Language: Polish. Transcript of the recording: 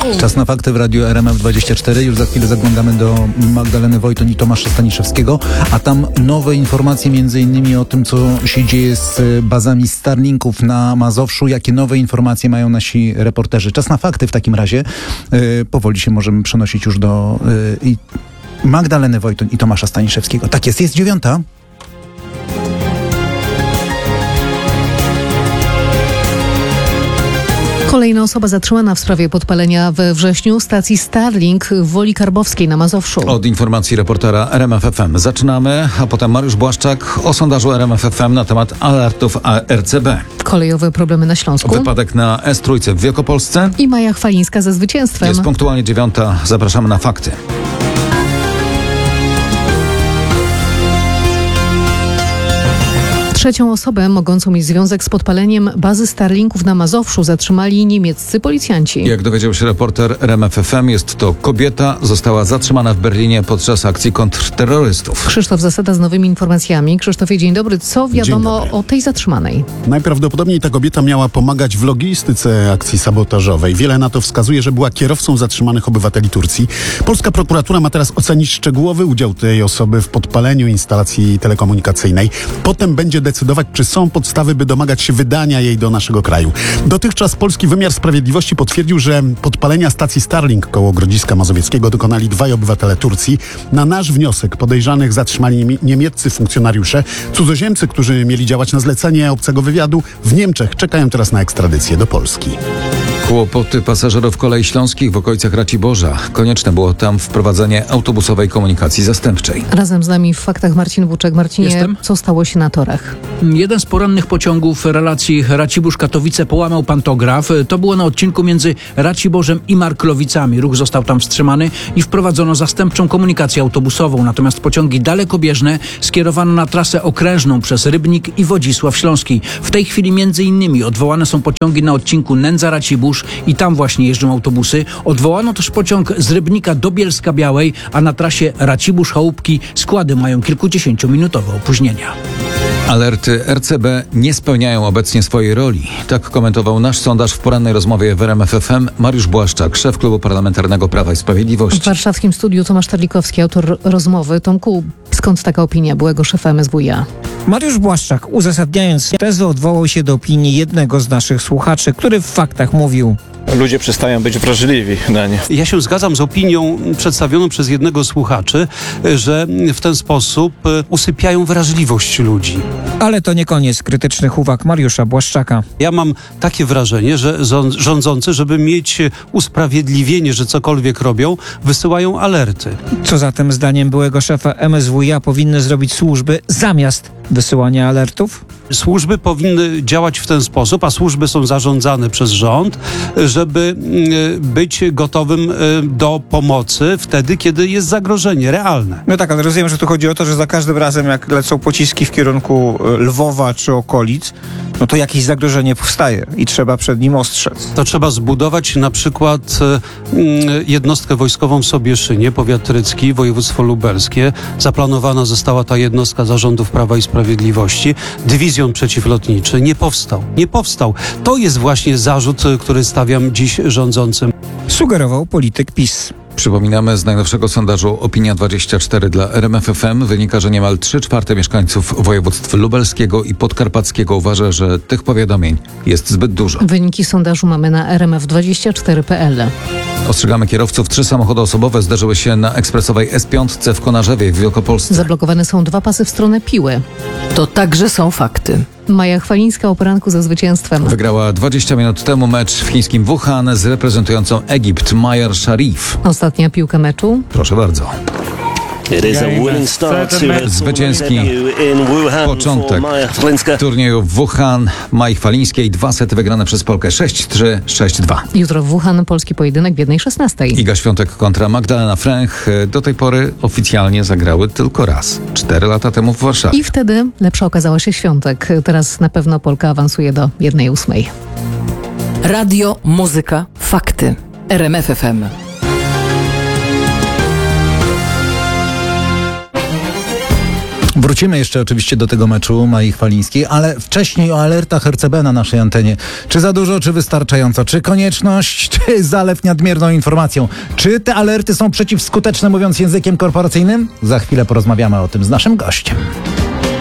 Czas na fakty w radiu RMF24. Już za chwilę zaglądamy do Magdaleny Wojton i Tomasza Staniszewskiego, a tam nowe informacje między innymi o tym, co się dzieje z bazami Starlinków na Mazowszu. Jakie nowe informacje mają nasi reporterzy. Czas na fakty w takim razie. Powoli się możemy przenosić już do Magdaleny Wojton i Tomasza Staniszewskiego. Tak jest 9:00. Kolejna osoba zatrzymana w sprawie podpalenia we wrześniu stacji Starlink w Woli Karbowskiej na Mazowszu. Od informacji reportera RMF FM zaczynamy, a potem Mariusz Błaszczak o sondażu RMF FM na temat alertów RCB. Kolejowe problemy na Śląsku. Wypadek na S3 w Wielkopolsce. I Maja Chwalińska ze zwycięstwem. Jest punktualnie 9:00. Zapraszamy na fakty. Trzecią osobę mogącą mieć związek z podpaleniem bazy Starlinków na Mazowszu zatrzymali niemieccy policjanci. Jak dowiedział się reporter RMF FM, jest to kobieta. Została zatrzymana w Berlinie podczas akcji kontrterrorystów. Krzysztof Zasada z nowymi informacjami. Krzysztofie, dzień dobry. Co wiadomo o tej zatrzymanej? Najprawdopodobniej ta kobieta miała pomagać w logistyce akcji sabotażowej. Wiele na to wskazuje, że była kierowcą zatrzymanych obywateli Turcji. Polska prokuratura ma teraz ocenić szczegółowy udział tej osoby w podpaleniu instalacji telekomunikacyjnej. Potem będzie decydować, czy są podstawy, by domagać się wydania jej do naszego kraju. Dotychczas polski wymiar sprawiedliwości potwierdził, że podpalenia stacji Starlink koło Grodziska Mazowieckiego dokonali 2 obywatele Turcji. Na nasz wniosek podejrzanych zatrzymali niemieccy funkcjonariusze. Cudzoziemcy, którzy mieli działać na zlecenie obcego wywiadu w Niemczech, czekają teraz na ekstradycję do Polski. Kłopoty pasażerów kolei śląskich w okolicach Raciborza. Konieczne było tam wprowadzenie autobusowej komunikacji zastępczej. Razem z nami w faktach Marcin Buczek. Marcinie, Jestem. co stało się na torach? Jeden z porannych pociągów relacji Racibórz-Katowice połamał pantograf. To było na odcinku między Raciborzem i Marklowicami. Ruch został tam wstrzymany i wprowadzono zastępczą komunikację autobusową. Natomiast pociągi dalekobieżne skierowano na trasę okrężną przez Rybnik i Wodzisław Śląski. W tej chwili między innymi odwołane są pociągi na odcinku Nędza-Racibórz i tam właśnie jeżdżą autobusy. Odwołano też pociąg z Rybnika do Bielska-Białej, a na trasie Racibórz-Chałupki składy mają kilkudziesięciominutowe opóźnienia. Alerty RCB nie spełniają obecnie swojej roli. Tak komentował nasz sondaż w porannej rozmowie w RMF FM Mariusz Błaszczak, szef Klubu Parlamentarnego Prawa i Sprawiedliwości. W warszawskim studiu Tomasz Terlikowski, autor rozmowy. Tomku, skąd taka opinia byłego szefa MSWiA? Mariusz Błaszczak, uzasadniając tezę, odwołał się do opinii jednego z naszych słuchaczy, który w faktach mówił: ludzie przestają być wrażliwi na nie. Ja się zgadzam z opinią przedstawioną przez jednego z słuchaczy, że w ten sposób usypiają wrażliwość ludzi. Ale to nie koniec krytycznych uwag Mariusza Błaszczaka. Ja mam takie wrażenie, że rządzący, żeby mieć usprawiedliwienie, że cokolwiek robią, wysyłają alerty. Co zatem zdaniem byłego szefa MSWiA powinny zrobić służby zamiast wysyłania alertów? Służby powinny działać w ten sposób, a służby są zarządzane przez rząd, żeby być gotowym do pomocy wtedy, kiedy jest zagrożenie realne. No tak, ale rozumiem, że tu chodzi o to, że za każdym razem jak lecą pociski w kierunku Lwowa czy okolic, no to jakieś zagrożenie powstaje i trzeba przed nim ostrzec. To trzeba zbudować na przykład jednostkę wojskową w Sobieszynie, powiat rycki, województwo lubelskie. Zaplanowana została ta jednostka za rządów Prawa i Sprawiedliwości. Dywizjon przeciwlotniczy nie powstał. To jest właśnie zarzut, który stawiam dziś rządzącym. Sugerował polityk PiS. Przypominamy, z najnowszego sondażu Opinia24 dla RMF FM wynika, że niemal 3/4 mieszkańców województw lubelskiego i podkarpackiego uważa, że tych powiadomień jest zbyt dużo. Wyniki sondażu mamy na rmf24.pl. Ostrzegamy kierowców. 3 samochody osobowe zderzyły się na ekspresowej S5 w Konarzewie w Wielkopolsce. Zablokowane są 2 pasy w stronę Piły. To także są fakty. Maja Chwalińska o poranku ze zwycięstwem. Wygrała 20 minut temu mecz w chińskim Wuhan z reprezentującą Egipt Mayar Sharif. Ostatnia piłka meczu. Proszę bardzo. Zwycięski początek turnieju w Wuhan Mai Chwalińskiej. 2 sety wygrane przez Polkę 6-3, 6-2. Jutro w Wuhan polski pojedynek w 1:16. Iga Świątek kontra Magdalena Fręch. Do tej pory oficjalnie zagrały tylko raz. 4 lata temu w Warszawie. I wtedy lepsza okazała się Świątek. Teraz na pewno Polka awansuje do 1:08. Radio, muzyka, fakty. RMF FM. Wrócimy jeszcze oczywiście do tego meczu Mai Chwalińskiej, ale wcześniej o alertach RCB na naszej antenie. Czy za dużo, czy wystarczająco? Czy konieczność, czy zalew nadmierną informacją? Czy te alerty są przeciwskuteczne, mówiąc językiem korporacyjnym? Za chwilę porozmawiamy o tym z naszym gościem.